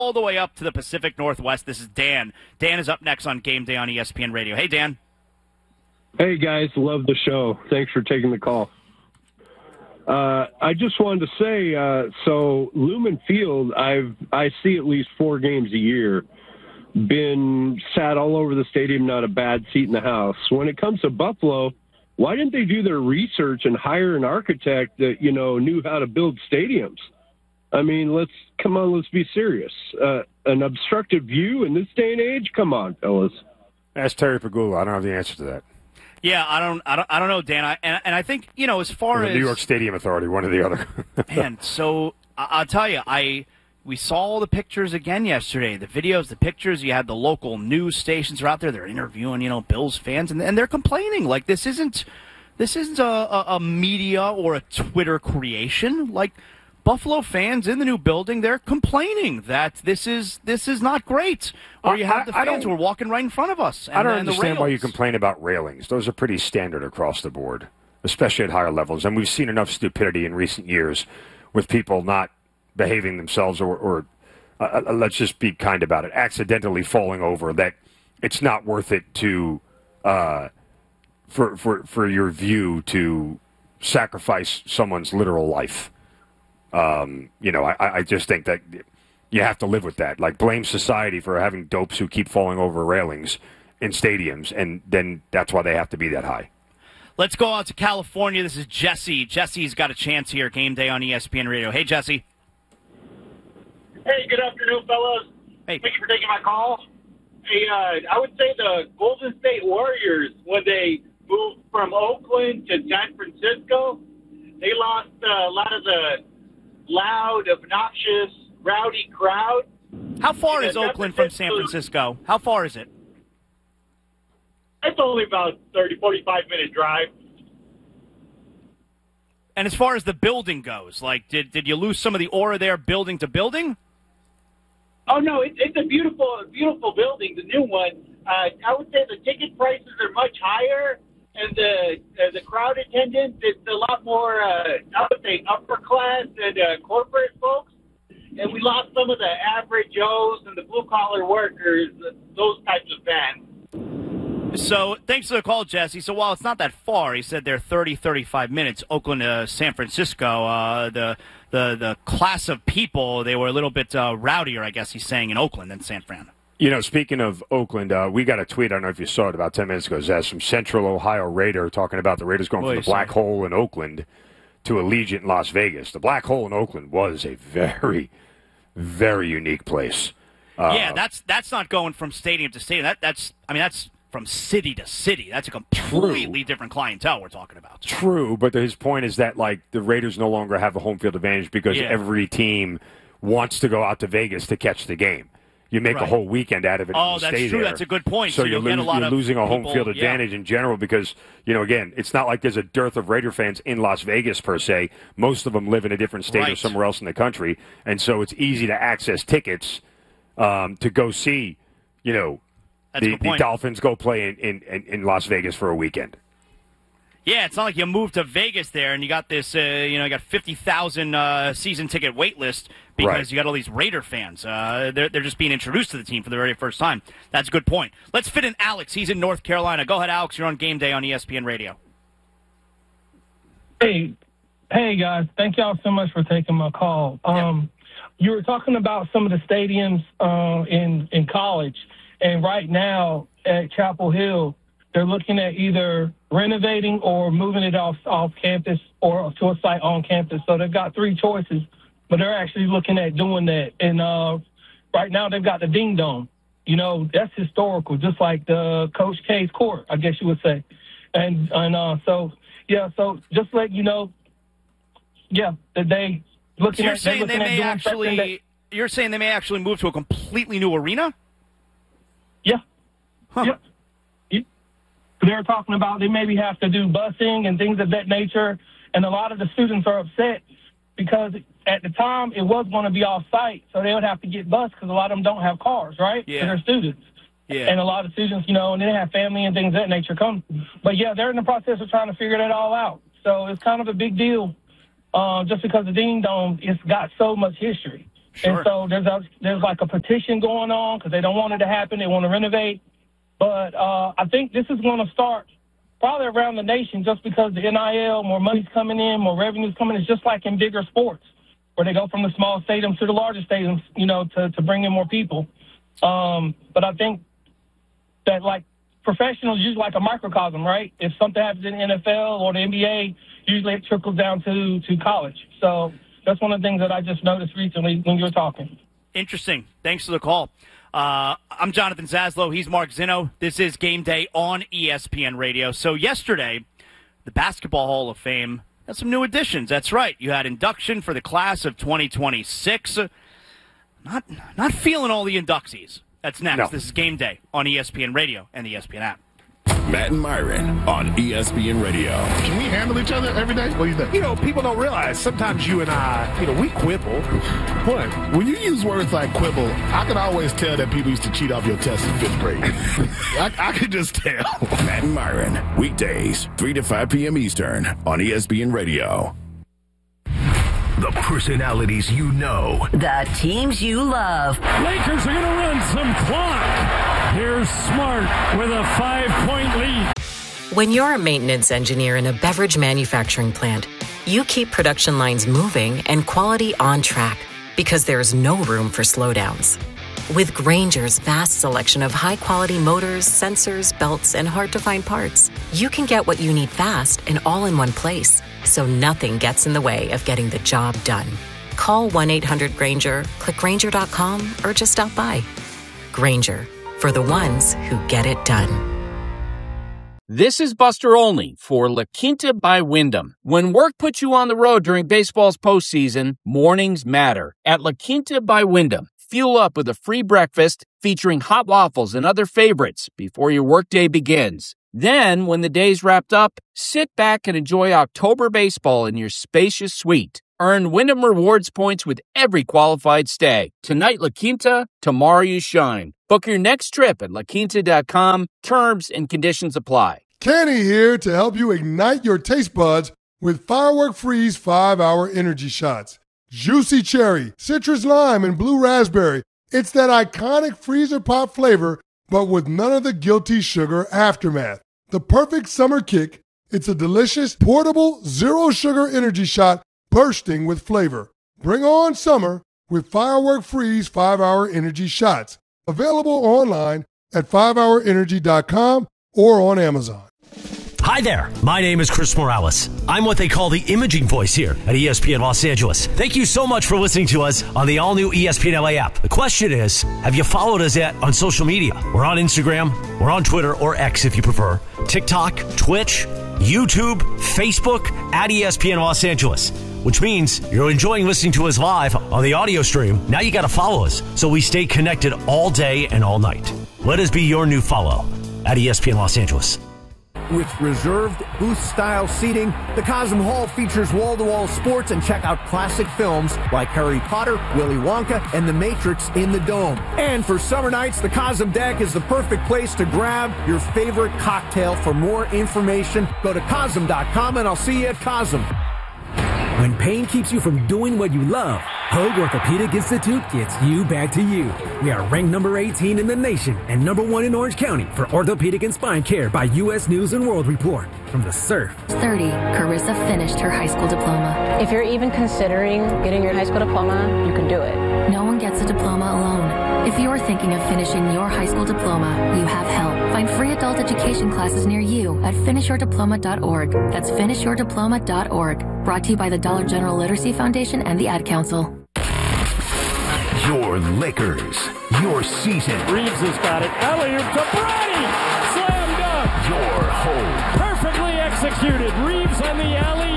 all the way up to the Pacific Northwest. This is Dan. Dan is up next on Game Day on ESPN Radio. Hey, Dan. Hey, guys. Love the show. Thanks for taking the call. I just wanted to say, so Lumen Field, I see at least 4 games a year. Been sat all over the stadium, not a bad seat in the house. When it comes to Buffalo, why didn't they do their research and hire an architect that, knew how to build stadiums? I mean, let's be serious. An obstructive view in this day and age? Come on, fellas. Ask Terry Pagula. I don't have the answer to that. Yeah, I don't know, Dan. And I think, as far as the New York Stadium Authority, one or the other. Man, so I'll tell you, we saw all the pictures again yesterday. The videos, the pictures. You had the local news stations are out there. They're interviewing, Bills fans, and they're complaining like this isn't a media or a Twitter creation. Like Buffalo fans in the new building, they're complaining that this is not great. Or you have the fans who are walking right in front of us. I don't understand why you complain about railings. Those are pretty standard across the board, especially at higher levels. And we've seen enough stupidity in recent years with people not behaving themselves or let's just be kind about it, accidentally falling over, that it's not worth it to for your view to sacrifice someone's literal life. I just think that you have to live with that. Like, blame society for having dopes who keep falling over railings in stadiums, and then that's why they have to be that high. Let's go out to California. This is Jesse. Jesse's got a chance here. Game Day on ESPN Radio. Hey, Jesse. Hey, good afternoon, fellas. Hey. Thank you for taking my call. Hey, I would say the Golden State Warriors, when they moved from Oakland to San Francisco, they lost a lot of the loud, obnoxious, rowdy crowd. How far is Oakland from San Francisco? How far is it? It's only about 30, 45-minute drive. And as far as the building goes, like, did you lose some of the aura there building to building? Oh, no, it's a beautiful, beautiful building, the new one. I would say the ticket prices are much higher, and the crowd attendance, it's a lot more, I would say, upper class and corporate folks. And we lost some of the average Joes and the blue-collar workers, those types of fans. So thanks for the call, Jesse. So while it's not that far, he said they're 30, 35 minutes, Oakland to San Francisco. The class of people, they were a little bit rowdier, I guess he's saying, in Oakland than San Fran. Speaking of Oakland, we got a tweet, I don't know if you saw it, about 10 minutes ago, Zaz, from Central Ohio Raider talking about the Raiders going from the black hole in Oakland to Allegiant in Las Vegas. The black hole in Oakland was a very, very unique place. Yeah, that's not going from stadium to stadium. That's from city to city. That's a completely different clientele we're talking about. True, but his point is that, like, the Raiders no longer have a home field advantage because every team wants to go out to Vegas to catch the game. You make a whole weekend out of it. Oh, and that's stay true. there. That's a good point. So you're losing a home field advantage in general because, again, it's not like there's a dearth of Raider fans in Las Vegas per se. Most of them live in a different state or somewhere else in the country, and so it's easy to access tickets to go see, the Dolphins go play in Las Vegas for a weekend. Yeah, it's not like you moved to Vegas there and you got this, you got 50,000 season ticket wait list because you got all these Raider fans. They're just being introduced to the team for the very first time. That's a good point. Let's fit in Alex. He's in North Carolina. Go ahead, Alex. You're on Game Day on ESPN Radio. Hey, guys. Thank y'all so much for taking my call. You were talking about some of the stadiums in college, and right now at Chapel Hill, they're looking at either renovating or moving it off campus or to a site on campus. So they've got 3 choices, but they're actually looking at doing that. And right now they've got the Ding Dome. That's historical, just like the Coach K's court, I guess you would say. And so just to let you know, that they looking so at. You're saying they may actually move to a completely new arena? Yeah. Huh. Yeah. They're talking about they maybe have to do busing and things of that nature, and a lot of the students are upset because at the time it was going to be off-site, so they would have to get bused because a lot of them don't have cars, right? Yeah. So they're students. Yeah. And a lot of students, and they have family and things of that nature come. But, they're in the process of trying to figure that all out. So it's kind of a big deal just because the Ding Dome, it's got so much history. Sure. And so there's like a petition going on because they don't want it to happen. They want to renovate. But I think this is going to start probably around the nation just because the NIL, more money's coming in, more revenue's coming. It's just like in bigger sports where they go from the small stadiums to the larger stadiums, to bring in more people. But I think that, like, professionals use like a microcosm, right? If something happens in the NFL or the NBA, usually it trickles down to college. So that's one of the things that I just noticed recently when you were talking. Interesting. Thanks for the call. I'm Jonathan Zaslow. He's Mark Zinno. This is Game Day on ESPN Radio. So yesterday, the Basketball Hall of Fame had some new additions. That's right. You had induction for the class of 2026. Not feeling all the inductees. That's next. No. This is Game Day on ESPN Radio and the ESPN app. Matt and Myron on ESPN Radio. Can we handle each other every day? What do you think? People don't realize sometimes you and I, we quibble. What? When you use words like quibble, I can always tell that people used to cheat off your test in 5th grade. I could just tell. Matt and Myron, weekdays, 3 to 5 p.m. Eastern on ESPN Radio. The personalities you know. The teams you love. Lakers are going to run some clock. Here's Smart with a 5-point lead. When you're a maintenance engineer in a beverage manufacturing plant, you keep production lines moving and quality on track because there's no room for slowdowns. With Grainger's vast selection of high-quality motors, sensors, belts, and hard-to-find parts, you can get what you need fast and all in one place, so nothing gets in the way of getting the job done. Call 1-800-GRAINGER, click Grainger.com, or just stop by. Grainger, for the ones who get it done. This is Buster Olney for La Quinta by Wyndham. When work puts you on the road during baseball's postseason, mornings matter. At La Quinta by Wyndham, fuel up with a free breakfast featuring hot waffles and other favorites before your workday begins. Then, when the day's wrapped up, sit back and enjoy October baseball in your spacious suite. Earn Wyndham Rewards points with every qualified stay. Tonight, La Quinta, tomorrow you shine. Book your next trip at laquinta.com. Terms and conditions apply. Kenny here to help you ignite your taste buds with Firework Freeze 5-Hour Energy Shots. Juicy cherry, citrus lime, and blue raspberry. It's that iconic freezer pop flavor, but with none of the guilty sugar aftermath. The perfect summer kick. It's a delicious, portable, zero-sugar energy shot bursting with flavor. Bring on summer with Firework Freeze 5-Hour Energy Shots. Available online at 5hourenergy.com or on Amazon. Hi there, my name is Chris Morales. I'm what they call the imaging voice here at ESPN Los Angeles. Thank you so much for listening to us on the all-new ESPN LA app. The question is, have you followed us yet on social media? We're on Instagram, we're on Twitter, or X if you prefer, TikTok, Twitch, YouTube, Facebook, at ESPN Los Angeles. Which means you're enjoying listening to us live on the audio stream. Now you got to follow us so we stay connected all day and all night. Let us be your new follow at ESPN Los Angeles. With reserved booth-style seating, the Cosm Hall features wall-to-wall sports and check out classic films like Harry Potter, Willy Wonka, and The Matrix in the Dome. And for summer nights, the Cosm Deck is the perfect place to grab your favorite cocktail. For more information, go to Cosm.com, and I'll see you at Cosm. When pain keeps you from doing what you love, Hoag Orthopedic Institute gets you back to you. We are ranked number 18 in the nation and number 1 in Orange County for orthopedic and spine care by U.S. News & World Report. From the surf. 30, Carissa finished her high school diploma. If you're even considering getting your high school diploma, you can do it. No one gets a diploma alone. If you're thinking of finishing your high school diploma, you have help. Find free adult education classes near you at finishyourdiploma.org. That's finishyourdiploma.org. Brought to you by the Dollar General Literacy Foundation and the Ad Council. Your Lakers, your season. Reeves has got it. Alley-oop to Brady. Slam dunk. Your home. Perfectly executed. Reeves on the alley.